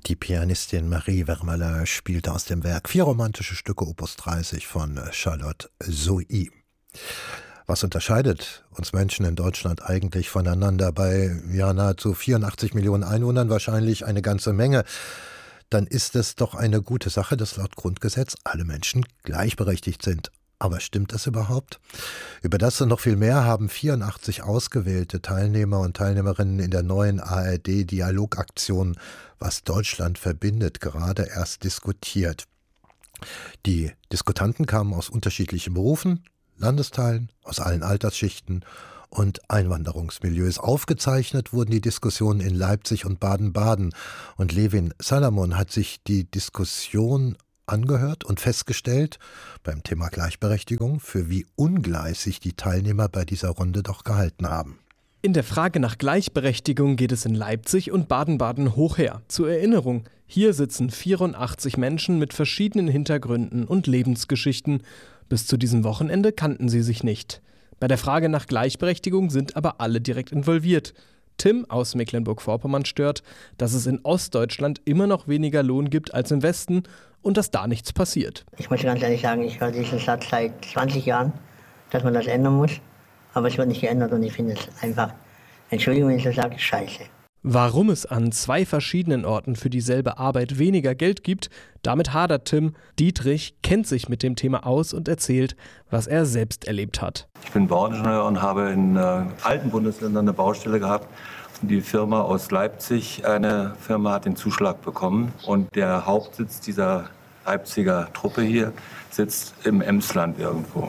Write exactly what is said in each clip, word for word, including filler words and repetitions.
Die Pianistin Marie Vermeulen spielte aus dem Werk Vier romantische Stücke Opus dreißig von Charlotte Sohi. Was unterscheidet uns Menschen in Deutschland eigentlich voneinander? Bei ja, nahezu vierundachtzig Millionen Einwohnern wahrscheinlich eine ganze Menge. Dann ist es doch eine gute Sache, dass laut Grundgesetz alle Menschen gleichberechtigt sind. Aber stimmt das überhaupt? Über das und noch viel mehr haben vierundachtzig ausgewählte Teilnehmer und Teilnehmerinnen in der neuen A R D-Dialogaktion Was Deutschland verbindet gerade erst diskutiert. Die Diskutanten kamen aus unterschiedlichen Berufen, Landesteilen, aus allen Altersschichten und Einwanderungsmilieus. Aufgezeichnet wurden die Diskussionen in Leipzig und Baden-Baden. Und Levin Salamon hat sich die Diskussion angehört und festgestellt, beim Thema Gleichberechtigung, für wie ungleich sich die Teilnehmer bei dieser Runde doch gehalten haben. In der Frage nach Gleichberechtigung geht es in Leipzig und Baden-Baden hoch her. Zur Erinnerung, hier sitzen vierundachtzig Menschen mit verschiedenen Hintergründen und Lebensgeschichten. Bis zu diesem Wochenende kannten sie sich nicht. Bei der Frage nach Gleichberechtigung sind aber alle direkt involviert. Tim aus Mecklenburg-Vorpommern stört, dass es in Ostdeutschland immer noch weniger Lohn gibt als im Westen und dass da nichts passiert. Ich muss ganz ehrlich sagen, ich höre diesen Satz seit zwanzig Jahren, dass man das ändern muss. Aber es wird nicht geändert und ich finde es einfach, Entschuldigung, wenn ich das sage, scheiße. Warum es an zwei verschiedenen Orten für dieselbe Arbeit weniger Geld gibt, damit hadert Tim. Dietrich kennt sich mit dem Thema aus und erzählt, was er selbst erlebt hat. Ich bin Bauingenieur und habe in äh, alten Bundesländern eine Baustelle gehabt. Die Firma aus Leipzig, eine Firma hat den Zuschlag bekommen und der Hauptsitz dieser Leipziger Truppe hier sitzt im Emsland irgendwo.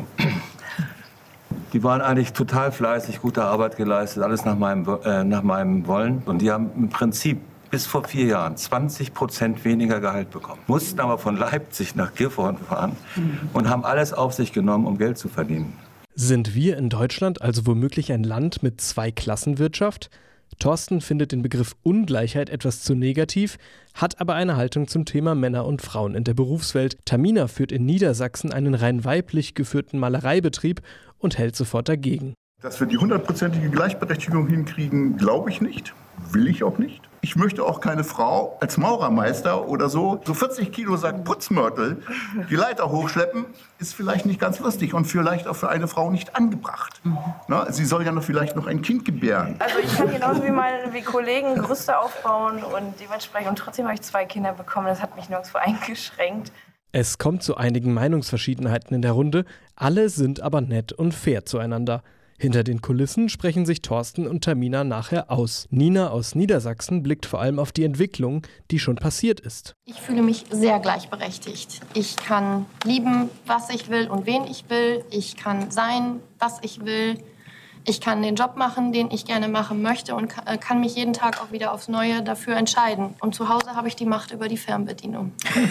Die waren eigentlich total fleißig, gute Arbeit geleistet, alles nach meinem, äh, nach meinem Wollen. Und die haben im Prinzip bis vor vier Jahren zwanzig Prozent weniger Gehalt bekommen. Mussten aber von Leipzig nach Gifhorn fahren und haben alles auf sich genommen, um Geld zu verdienen. Sind wir in Deutschland also womöglich ein Land mit Zweiklassenwirtschaft? Thorsten findet den Begriff Ungleichheit etwas zu negativ, hat aber eine Haltung zum Thema Männer und Frauen in der Berufswelt. Tamina führt in Niedersachsen einen rein weiblich geführten Malereibetrieb und hält sofort dagegen. Dass wir die hundertprozentige Gleichberechtigung hinkriegen, glaube ich nicht. Will ich auch nicht. Ich möchte auch keine Frau als Maurermeister oder so, so vierzig Kilo Sack Putzmörtel, die Leiter hochschleppen, ist vielleicht nicht ganz lustig und vielleicht auch für eine Frau nicht angebracht. Mhm. Na, sie soll ja noch vielleicht noch ein Kind gebären. Also ich kann genauso wie meine wie Kollegen Gerüste aufbauen und dementsprechend, und trotzdem habe ich zwei Kinder bekommen, das hat mich nirgendwo eingeschränkt. Es kommt zu einigen Meinungsverschiedenheiten in der Runde, alle sind aber nett und fair zueinander. Hinter den Kulissen sprechen sich Thorsten und Tamina nachher aus. Nina aus Niedersachsen blickt vor allem auf die Entwicklung, die schon passiert ist. Ich fühle mich sehr gleichberechtigt. Ich kann lieben, was ich will und wen ich will. Ich kann sein, was ich will. Ich kann den Job machen, den ich gerne machen möchte und kann mich jeden Tag auch wieder aufs Neue dafür entscheiden. Und zu Hause habe ich die Macht über die Fernbedienung.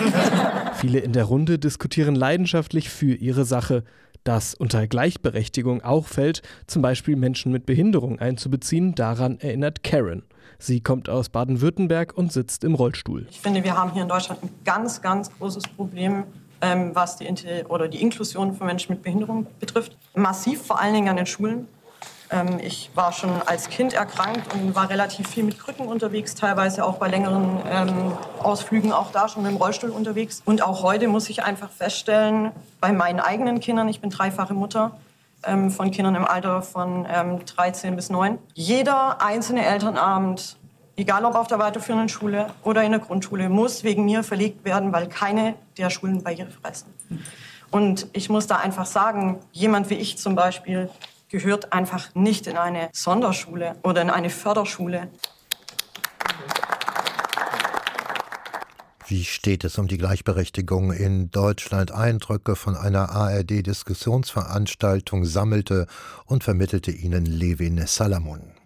Viele in der Runde diskutieren leidenschaftlich für ihre Sache. Dass unter Gleichberechtigung auch fällt, zum Beispiel Menschen mit Behinderung einzubeziehen, daran erinnert Karen. Sie kommt aus Baden-Württemberg und sitzt im Rollstuhl. Ich finde, wir haben hier in Deutschland ein ganz, ganz großes Problem, ähm, was die, Inter- oder die Inklusion von Menschen mit Behinderung betrifft. Massiv, vor allen Dingen an den Schulen. Ähm, ich war schon als Kind erkrankt und war relativ viel mit Krücken unterwegs, teilweise auch bei längeren ähm, Ausflügen auch da schon mit dem Rollstuhl unterwegs. Und auch heute muss ich einfach feststellen, bei meinen eigenen Kindern, ich bin dreifache Mutter ähm, von Kindern im Alter von ähm, dreizehn bis neun, jeder einzelne Elternabend, egal ob auf der weiterführenden Schule oder in der Grundschule, muss wegen mir verlegt werden, weil keine der Schulen barrierefrei sind. Und ich muss da einfach sagen, jemand wie ich zum Beispiel gehört einfach nicht in eine Sonderschule oder in eine Förderschule. Wie steht es um die Gleichberechtigung in Deutschland? Eindrücke von einer A R D-Diskussionsveranstaltung sammelte und vermittelte Ihnen Levin Salamon.